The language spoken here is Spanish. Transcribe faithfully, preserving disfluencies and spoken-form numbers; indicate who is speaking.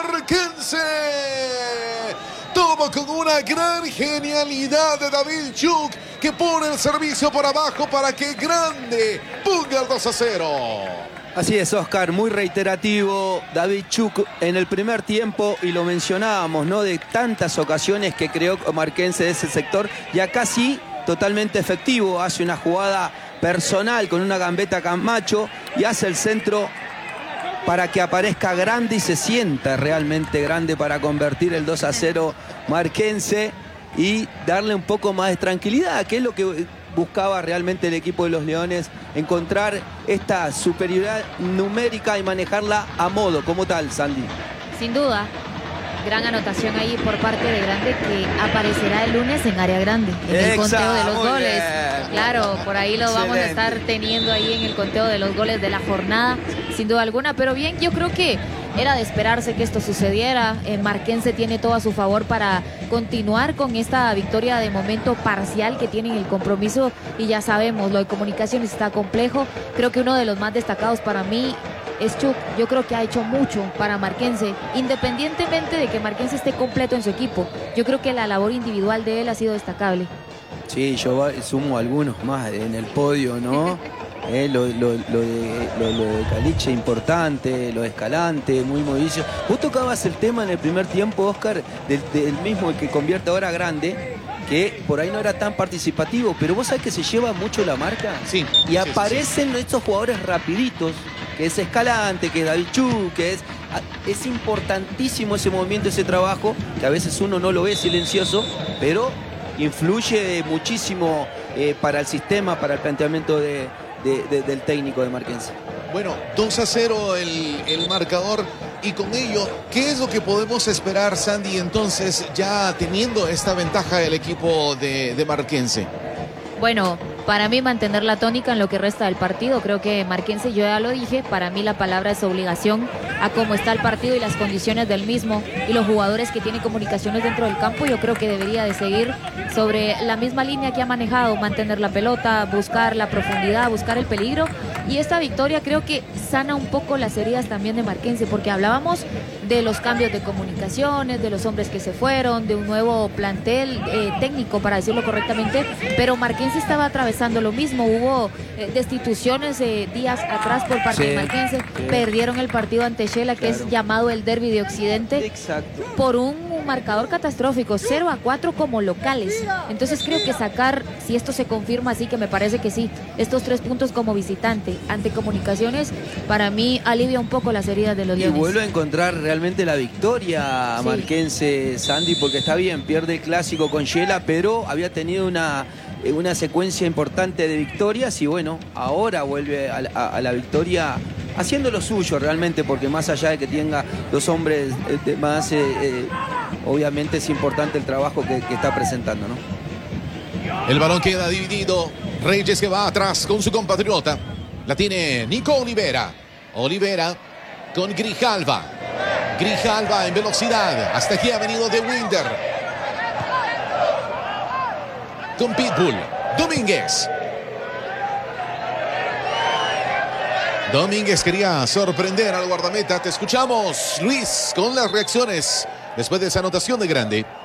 Speaker 1: Marquense. Todo con una gran genialidad de David Chuk, que pone el servicio por abajo para que Grande ponga el dos a cero.
Speaker 2: Así es, Oscar, muy reiterativo David Chuk en el primer tiempo, y lo mencionábamos, ¿no? De tantas ocasiones que creó Marquense de ese sector, y acá sí, totalmente efectivo, hace una jugada personal con una gambeta Camacho y hace el centro para que aparezca Grande y se sienta realmente Grande para convertir el dos a cero Marquense y darle un poco más de tranquilidad, que es lo que buscaba realmente el equipo de los Leones, encontrar esta superioridad numérica y manejarla a modo, como tal, Sandy.
Speaker 3: Sin duda, gran anotación ahí por parte de Grande, que aparecerá el lunes en área grande, en el
Speaker 2: Exacto,
Speaker 3: conteo de los
Speaker 2: muy
Speaker 3: goles.
Speaker 2: bien.
Speaker 3: Claro, por ahí lo
Speaker 2: Excelente.
Speaker 3: vamos a estar teniendo ahí en el conteo de los goles de la jornada, sin duda alguna. Pero bien, yo creo que era de esperarse que esto sucediera. Eh, Marquense tiene todo a su favor para continuar con esta victoria de momento parcial que tiene en el compromiso, y ya sabemos, lo de Comunicaciones está complejo. Creo que uno de los más destacados para mí es Chuk. Yo creo que ha hecho mucho para Marquense, independientemente de que Marquense esté completo en su equipo. Yo creo que la labor individual de él ha sido destacable.
Speaker 2: Sí, yo sumo algunos más en el podio, ¿no? Eh, lo, lo, lo, de, lo, lo de Caliche importante, lo de Escalante, muy movido. Vos tocabas el tema en el primer tiempo, Oscar, del, del mismo que convierte ahora Grande, que por ahí no era tan participativo, pero vos sabés que se lleva mucho la marca.
Speaker 1: Sí.
Speaker 2: Y
Speaker 1: sí,
Speaker 2: aparecen
Speaker 1: sí.
Speaker 2: estos jugadores rapiditos, que es Escalante, que es David Chuk, que es... Es importantísimo ese movimiento, ese trabajo, que a veces uno no lo ve silencioso, pero influye muchísimo eh, para el sistema, para el planteamiento de, de, de, del técnico de Marquense.
Speaker 1: Bueno, dos a cero el, el marcador, y con ello, ¿qué es lo que podemos esperar, Sandy, entonces, ya teniendo esta ventaja el equipo de, de Marquense?
Speaker 3: Bueno, para mí mantener la tónica en lo que resta del partido. Creo que Marquense, yo ya lo dije, para mí la palabra es obligación, a cómo está el partido y las condiciones del mismo y los jugadores que tienen Comunicaciones dentro del campo. Yo creo que debería de seguir sobre la misma línea que ha manejado, mantener la pelota, buscar la profundidad, buscar el peligro, y esta victoria creo que sana un poco las heridas también de Marquense, porque hablábamos de los cambios de Comunicaciones, de los hombres que se fueron, de un nuevo plantel eh, técnico, para decirlo correctamente, pero Marquense estaba atravesando lo mismo. Hubo eh, destituciones eh, días atrás por parte
Speaker 2: Sí,
Speaker 3: de Marquense,
Speaker 2: sí.
Speaker 3: Perdieron el partido ante Shela, que
Speaker 2: Claro.
Speaker 3: es llamado el Derbi de Occidente,
Speaker 2: Exacto.
Speaker 3: por un marcador catastrófico, cero a cuatro como locales. Entonces creo que sacar, si esto se confirma así, que me parece que sí, estos tres puntos como visitante ante Comunicaciones, para mí alivia un poco las heridas de los
Speaker 2: Y
Speaker 3: Leones.
Speaker 2: vuelve a encontrar realmente la victoria
Speaker 3: Sí.
Speaker 2: Marquense, Sandy, porque está bien, pierde el clásico con Shela, pero había tenido una, eh, una secuencia importante de victorias, y bueno, ahora vuelve a, a, a la victoria haciendo lo suyo realmente, porque más allá de que tenga dos hombres eh, de más, eh, eh, obviamente es importante el trabajo que, que está presentando, ¿no?
Speaker 1: El balón queda dividido. Reyes, que va atrás con su compatriota. La tiene Nico Olivera. Olivera con Grijalva. Grijalva en velocidad. Hasta aquí ha venido De Winder. Con Pitbull. Domínguez. Domínguez quería sorprender al guardameta. Te escuchamos, Luis, con las reacciones después de esa anotación de Grande.